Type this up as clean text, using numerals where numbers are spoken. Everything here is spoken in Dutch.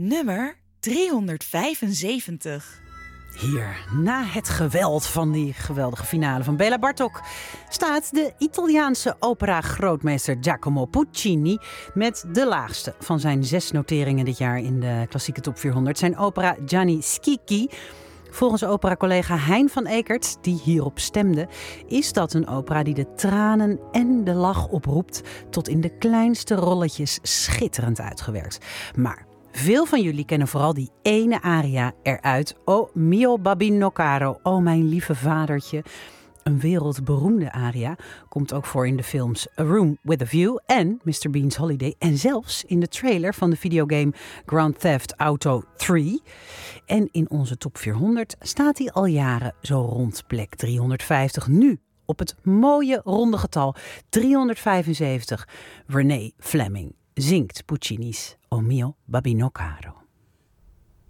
Nummer 375. Hier, na het geweld van die geweldige finale van Béla Bartók, staat de Italiaanse opera-grootmeester Giacomo Puccini met de laagste van zijn 6 noteringen dit jaar in de klassieke top 400. Zijn opera Gianni Schicchi. Volgens opera-collega Hein van Ekert, die hierop stemde, is dat een opera die de tranen en de lach oproept, tot in de kleinste rolletjes schitterend uitgewerkt. Maar veel van jullie kennen vooral die ene aria eruit. O mio babino caro, o mijn lieve vadertje. Een wereldberoemde aria komt ook voor in de films A Room with a View en Mr. Bean's Holiday. En zelfs in de trailer van de videogame Grand Theft Auto 3. En in onze top 400 staat hij al jaren zo rond plek 350. Nu op het mooie ronde getal 375. Renee Fleming zingt Puccini's O mio babino caro.